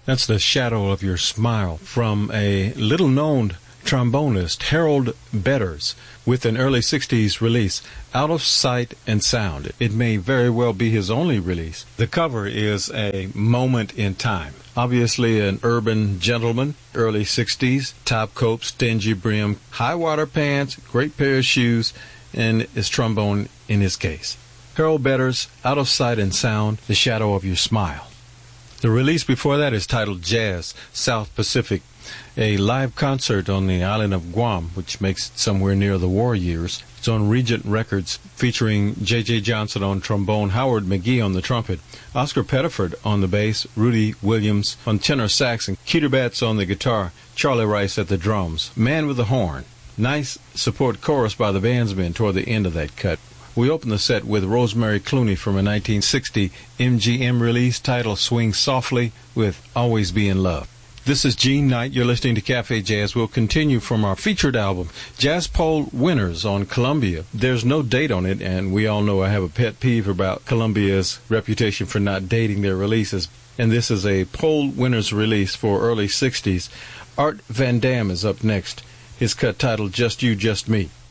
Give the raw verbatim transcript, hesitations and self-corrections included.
That's The Shadow of Your Smile from a little-known trombonist, Harold Betters, with an early sixties release, Out of Sight and Sound. It may very well be his only release. The cover is a moment in time. Obviously an urban gentleman, early sixties, top coat, stingy brim, high water pants, great pair of shoes, and his trombone in his case. Harold Betters, Out of Sight and Sound, The Shadow of Your Smile. The release before that is titled Jazz, South Pacific, a live concert on the island of Guam, which makes it somewhere near the war years. It's on Regent Records, featuring J J Johnson on trombone, Howard McGee on the trumpet, Oscar Pettiford on the bass, Rudy Williams on tenor sax, and Keter Betts on the guitar, Charlie Rice at the drums. Man with the Horn. Nice support chorus by the bandsmen toward the end of that cut. We open the set with Rosemary Clooney from a nineteen sixty M G M release titled Swing Softly with Always Be in Love. This is Gene Knight. You're listening to Cafe Jazz. We'll continue from our featured album, Jazz Poll Winners on Columbia. There's no date on it, and we all know I have a pet peeve about Columbia's reputation for not dating their releases. And this is a Poll Winners release for early sixties. Art Van Dam is up next. His cut titled Just You, Just Me.